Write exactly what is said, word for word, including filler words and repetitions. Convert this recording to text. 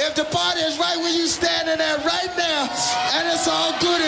If the party is right where you standing at right now, and it's all good